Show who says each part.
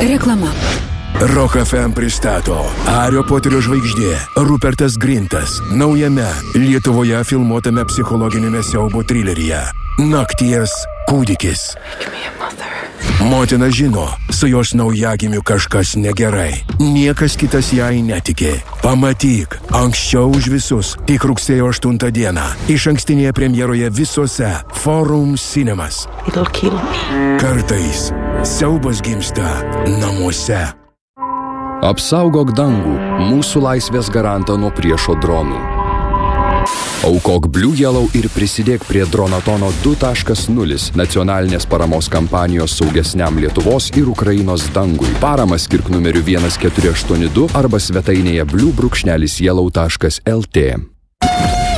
Speaker 1: Reklama.
Speaker 2: Rock FM pristato Hario Poterio žvaigždė Rupertas Grintas naujame Lietuvoje filmuotame psichologinėme siaubo trileryje Nakties kūdikis. Motina žino, su jos naujagimiu kažkas negerai. Niekas kitas jai netikė. Pamatyk, anksčiau už visus, tik rugsėjo 8 dieną, išankstinėje premjeroje visose Forum Cinemas. Kartais siaubas gimsta namuose.
Speaker 3: Apsaugok dangų, mūsų laisvės garantą nuo priešo dronų. Aukok Blue Yellow ir prisidėk prie Dronatono 2.0 nacionalinės paramos kampanijos saugesniam Lietuvos ir Ukrainos dangui. Paramą skirk numeriu 1482 arba svetainėje blue-yellow.lt.